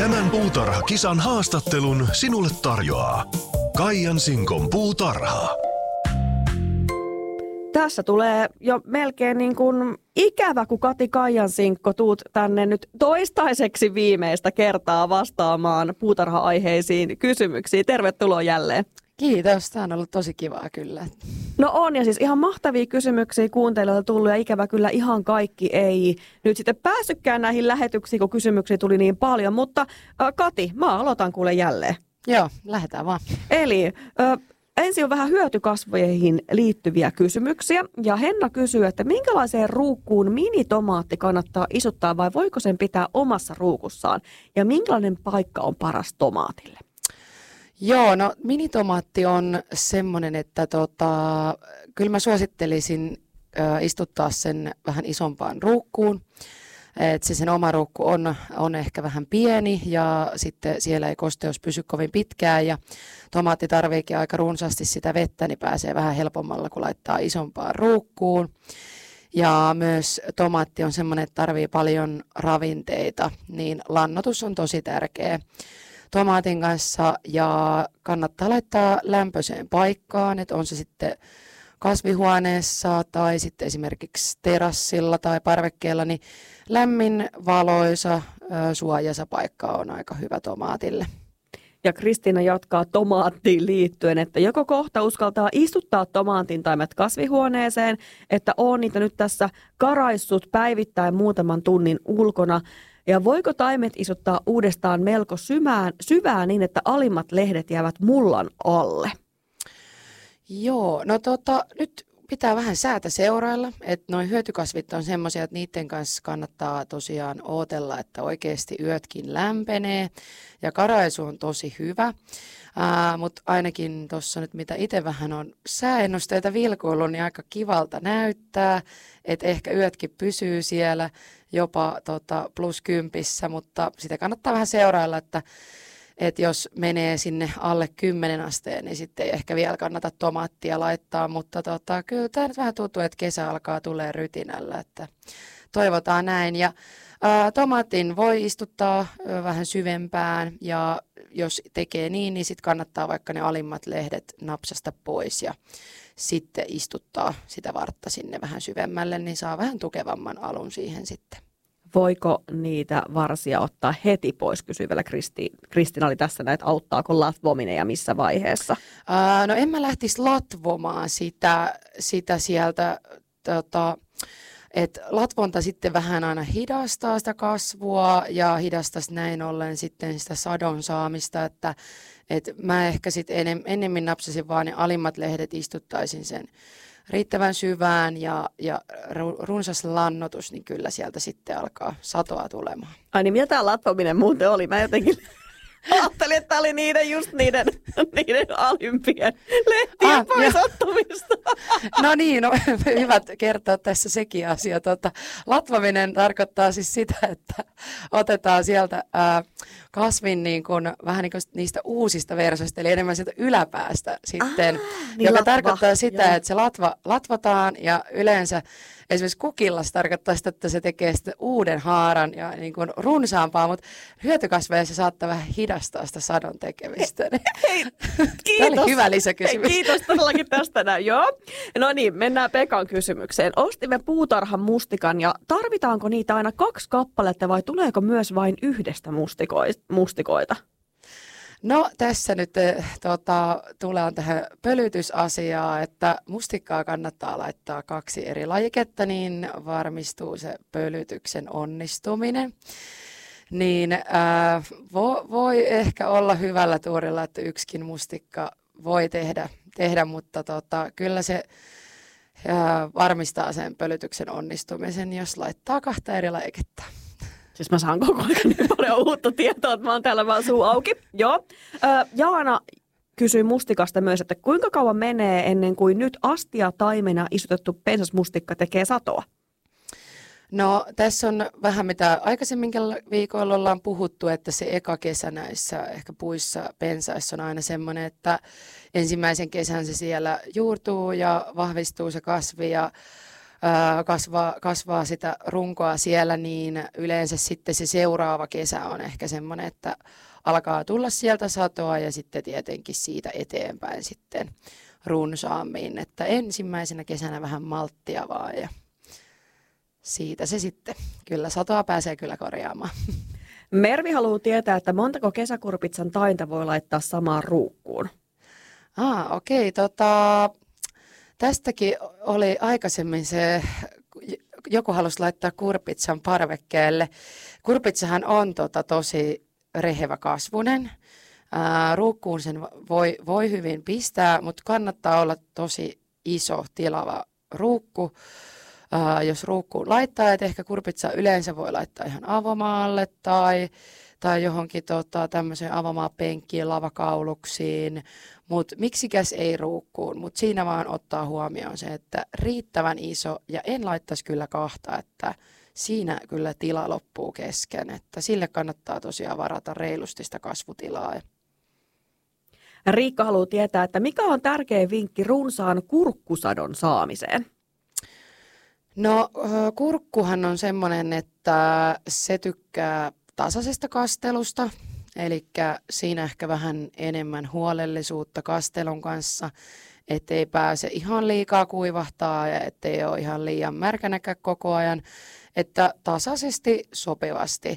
Tämän puutarhakisan haastattelun sinulle tarjoaa Kaijan Sinkon puutarha. Tässä tulee jo melkein niin kuin ikävä, kun Kati Kaijansinkko tuut tänne nyt toistaiseksi viimeistä kertaa vastaamaan puutarha-aiheisiin kysymyksiin. Tervetuloa jälleen. Kiitos, tämä on ollut tosi kivaa kyllä. No on, ja siis ihan mahtavia kysymyksiä kuuntelijoilta tullut, ja ikävä kyllä ihan kaikki ei nyt sitten päässytkään näihin lähetyksiin, kun kysymyksiä tuli niin paljon. Mutta Kati, mä aloitan kuule jälleen. Joo, lähdetään vaan. Eli ensin on vähän hyötykasveihin liittyviä kysymyksiä, ja Henna kysyy, että minkälaiseen ruukkuun minitomaatti kannattaa isuttaa, vai voiko sen pitää omassa ruukussaan, ja minkälainen paikka on paras tomaatille? Joo, no minitomaatti on semmoinen, että kyllä mä suosittelisin istuttaa sen vähän isompaan ruukkuun. Et se sen oma ruukku on ehkä vähän pieni ja sitten siellä ei kosteus pysy kovin pitkään ja tomaatti tarviikin aika runsaasti sitä vettä, niin pääsee vähän helpommalla, kun laittaa isompaan ruukkuun. Ja myös tomaatti on semmoinen, että tarvii paljon ravinteita, niin lannoitus on tosi tärkeä tomaatin kanssa ja kannattaa laittaa lämpöiseen paikkaan, että on se sitten kasvihuoneessa tai sitten esimerkiksi terassilla tai parvekkeella, niin lämmin, valoisa, suojaisa paikka on aika hyvä tomaatille. Ja Kristiina jatkaa tomaattiin liittyen, että joko kohta uskaltaa istuttaa tomaattintaimet kasvihuoneeseen, että on niitä nyt tässä karaissut päivittäin muutaman tunnin ulkona. Ja voiko taimet istuttaa uudestaan melko syvään niin, että alimmat lehdet jäävät mullan alle? Joo, no nyt pitää vähän säätä seurailla, että nuo hyötykasvit on semmoisia, että niiden kanssa kannattaa tosiaan ootella, että oikeasti yötkin lämpenee ja karaisu on tosi hyvä. Mutta ainakin tuossa nyt, mitä itse vähän on sääennusteita vilkuillut, niin aika kivalta näyttää, että ehkä yötkin pysyy siellä jopa +10, mutta sitä kannattaa vähän seurailla, että jos menee sinne alle 10 asteen, niin sitten ei ehkä vielä kannata tomaattia laittaa, mutta kyllä tämä nyt vähän tuntuu, että kesä alkaa tulee rytinällä, että toivotaan näin. Ja tomaatin voi istuttaa vähän syvempään ja jos tekee niin sitten kannattaa vaikka ne alimmat lehdet napsasta pois ja sitten istuttaa sitä vartta sinne vähän syvemmälle, niin saa vähän tukevamman alun siihen sitten. Voiko niitä varsia ottaa heti pois, kysyy vielä Kristiina oli tässä näin, että auttaako latvominen ja missä vaiheessa? No en mä lähtisi latvomaan sitä sieltä, että latvonta sitten vähän aina hidastaa sitä kasvua ja hidastaisi näin ollen sitten sitä sadon saamista, että mä ehkä sitten ennemmin napsasin vaan ne alimmat lehdet, istuttaisin sen riittävän syvään ja runsas lannoitus, niin kyllä sieltä sitten alkaa satoa tulemaan. Ai niin, mitä tämä latvominen muuten oli? Mä jotenkin ajattelin, että tämä oli niiden alimpien lehtien poisottamista. No niin, hyvä kertoa tässä sekin asia. Latvominen tarkoittaa siis sitä, että otetaan sieltä kasvin niin kuin, vähän niin kuin niistä uusista versoista, eli enemmän sieltä yläpäästä sitten, niin joka tarkoittaa sitä, että se latvataan ja yleensä esimerkiksi kukilla se tarkoittaa sitä, että se tekee sitten uuden haaran ja niin kuin runsaampaa, mutta hyötykasveissa saattaa vähän hidastaa sitä sadon tekemistä. Hei, kiitos. Tämä oli hyvä lisäkysymys. Kiitos todellakin tästä näin. Joo. No niin, mennään Pekan kysymykseen. Ostimme puutarhan mustikan ja tarvitaanko niitä aina 2 kappaletta vai tuleeko myös vain yhdestä mustikoita? No tässä nyt tullaan tähän pölytysasiaan, että mustikkaa kannattaa laittaa 2 eri lajiketta, niin varmistuu se pölytyksen onnistuminen. Niin voi ehkä olla hyvällä tuurilla, että yksikin mustikka voi tehdä mutta kyllä se varmistaa sen pölytyksen onnistumisen, jos laittaa 2 eri lajiketta. Siis mä saan koko ajan niin paljon uutta tietoa, että mä oon täällä vaan suu auki. Joo. Jaana kysyi mustikasta myös, että kuinka kauan menee ennen kuin nyt taimena istutettu pensasmustikka tekee satoa? No tässä on vähän mitä aikaisemminkin viikoilla ollaan puhuttu, että se eka kesä näissä ehkä puissa pensaissa on aina semmoinen, että ensimmäisen kesän se siellä juurtuu ja vahvistuu se kasvi ja kasvaa sitä runkoa siellä, niin yleensä sitten se seuraava kesä on ehkä semmoinen, että alkaa tulla sieltä satoa ja sitten tietenkin siitä eteenpäin sitten runsaammin, että ensimmäisenä kesänä vähän malttia vaan ja siitä se sitten. Kyllä satoa pääsee kyllä korjaamaan. Mervi haluaa tietää, että montako kesäkurpitsan tainta voi laittaa samaan ruukkuun? Okei. Tästäkin oli aikaisemmin joku halusi laittaa kurpitsan parvekkeelle. Kurpitsahan on tosi rehevä kasvunen. Ruukkuun sen voi hyvin pistää, mutta kannattaa olla tosi iso tilava ruukku. Jos ruukkuun laittaa, että ehkä kurpitsa yleensä voi laittaa ihan avomaalle tai johonkin tämmöiseen avomaapenkkiin, lavakauluksiin, mutta miksikäs ei ruukkuun, mutta siinä vaan ottaa huomioon se, että riittävän iso ja en laittaisi kyllä kahta, että siinä kyllä tila loppuu kesken, että sille kannattaa tosiaan varata reilusti sitä kasvutilaa. Riikka haluaa tietää, että mikä on tärkeä vinkki runsaan kurkkusadon saamiseen? No kurkkuhan on semmoinen, että se tykkää tasaisesta kastelusta, eli siinä ehkä vähän enemmän huolellisuutta kastelun kanssa, ettei pääse ihan liikaa kuivahtaa ja ettei ole ihan liian märkänäkään koko ajan, että tasaisesti sopivasti.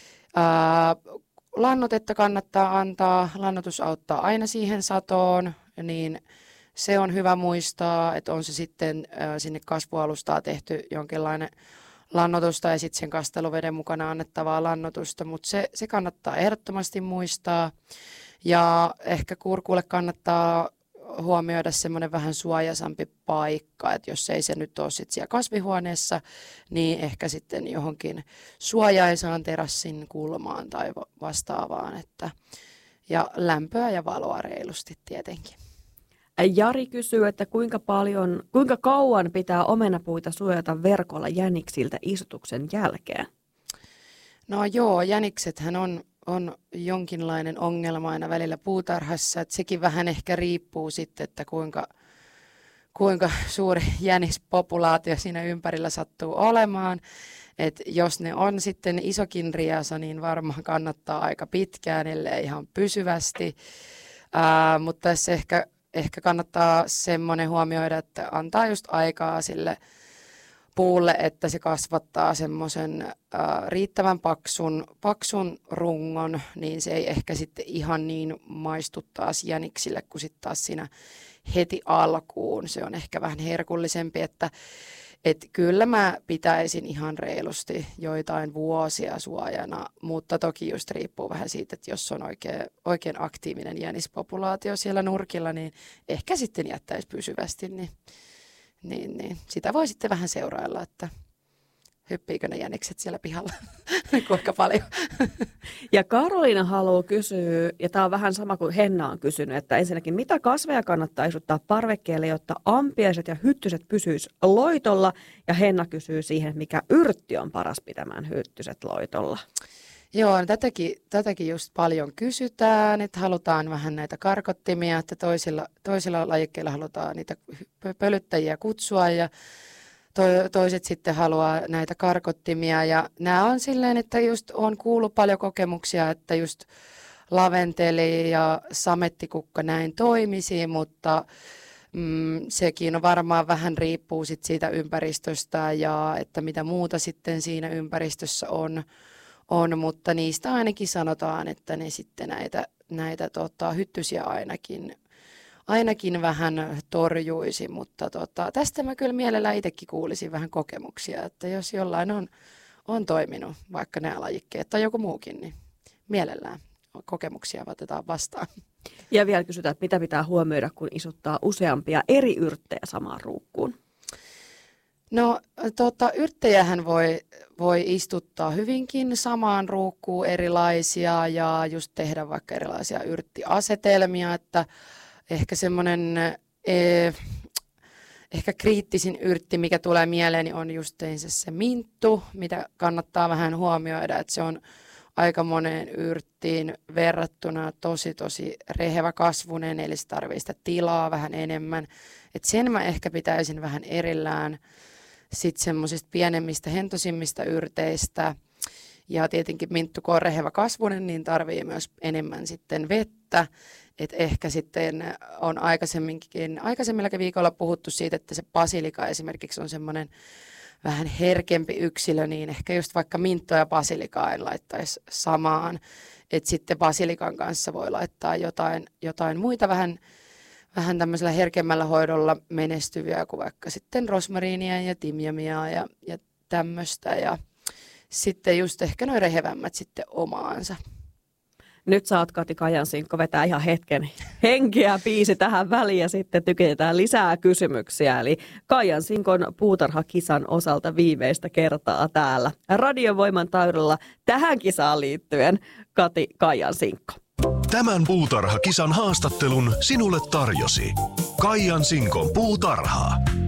Lannoitetta kannattaa antaa, lannoitus auttaa aina siihen satoon, niin se on hyvä muistaa, että on se sitten sinne kasvualustaa tehty jonkinlainen lannoitusta ja sitten sen kasteluveden mukana annettavaa lannoitusta, mutta se kannattaa ehdottomasti muistaa. Ja ehkä kurkulle kannattaa huomioida semmoinen vähän suojaisampi paikka, että jos ei se nyt ole sit siellä kasvihuoneessa, niin ehkä sitten johonkin suojaisaan terassin kulmaan tai vastaavaan. Ja lämpöä ja valoa reilusti tietenkin. Jari kysyy, että kuinka kauan pitää omenapuita suojata verkolla jäniksiltä istutuksen jälkeen? No joo, jäniksethän on jonkinlainen ongelma aina välillä puutarhassa, että sekin vähän ehkä riippuu sitten, että kuinka suuri jänispopulaatio siinä ympärillä sattuu olemaan. Et jos ne on sitten isokin riasa, niin varmaan kannattaa aika pitkään, ellei ihan pysyvästi, mutta tässä ehkä kannattaa semmoinen huomioida, että antaa just aikaa sille puulle, että se kasvattaa semmoisen riittävän paksun rungon, niin se ei ehkä sitten ihan niin maistu taas jäniksille kuin sitten taas siinä heti alkuun. Se on ehkä vähän herkullisempi, että kyllä mä pitäisin ihan reilusti joitain vuosia suojana, mutta toki just riippuu vähän siitä, että jos on oikein aktiivinen jänispopulaatio siellä nurkilla, niin ehkä sitten jättäisi pysyvästi, niin sitä voi sitten vähän seurailla, että hyppiikö ne jänikset siellä pihalla, kuinka paljon. Ja Karoliina haluaa kysyä, ja tämä on vähän sama kuin Henna on kysynyt, että ensinnäkin mitä kasveja kannattaa istuttaa parvekkeelle, jotta ampiaiset ja hyttyset pysyisivät loitolla, ja Henna kysyy siihen, mikä yrtti on paras pitämään hyttyset loitolla. Joo, no tätäkin just paljon kysytään, että halutaan vähän näitä karkottimia, että toisilla lajikkeilla halutaan niitä pölyttäjiä kutsua ja toiset sitten haluaa näitä karkottimia ja nämä on silleen, että just on kuullut paljon kokemuksia, että just laventeli ja samettikukka näin toimisi, mutta sekin on varmaan vähän riippuu sit siitä ympäristöstä ja että mitä muuta sitten siinä ympäristössä on, mutta niistä ainakin sanotaan, että ne sitten näitä hyttysiä ainakin vähän torjuisi, mutta tästä mä kyllä mielellään itsekin kuulisin vähän kokemuksia, että jos jollain on toiminut vaikka nämä lajikkeet tai joku muukin, niin mielellään kokemuksia otetaan vastaan. Ja vielä kysytään, että mitä pitää huomioida, kun isuttaa useampia eri yrttejä samaan ruukkuun? No yrttejähän voi istuttaa hyvinkin samaan ruukkuun erilaisia ja just tehdä vaikka erilaisia yrttiasetelmia, että ehkä semmoinen ehkä kriittisin yrtti, mikä tulee mieleeni, on justeinsä se minttu, mitä kannattaa vähän huomioida, että se on aika moneen yrttiin verrattuna tosi rehevä kasvunen, eli se tarvitsee sitä tilaa vähän enemmän. Et sen mä ehkä pitäisin vähän erillään. sitten semmoisista pienemmistä, hentosimmista yrteistä. Ja tietenkin minttu, kun on rehevä kasvunen, niin tarvii myös enemmän sitten vettä. Et ehkä sitten on aikaisemmillakin viikolla puhuttu siitä, että se basilika esimerkiksi on semmoinen vähän herkempi yksilö, niin ehkä just vaikka minttua ja basilikaa en laittaisi samaan. Että sitten basilikan kanssa voi laittaa jotain muita vähän tämmöisellä herkemmällä hoidolla menestyviä, kuin vaikka sitten rosmariinia ja timjamia ja tämmöistä. Ja sitten just ehkä noin rehevämmät sitten omaansa. Nyt saat, Kati Kajansinkko, vetää ihan hetken henkeä biisi tähän väliin ja sitten tykitetään lisää kysymyksiä. Eli Kajansinkon puutarhakisan osalta viimeistä kertaa täällä Radiovoiman taajuudella tähän kisaan liittyen Kati Kajansinkko. Tämän puutarhakisan haastattelun sinulle tarjosi Kaijansinkon puutarha.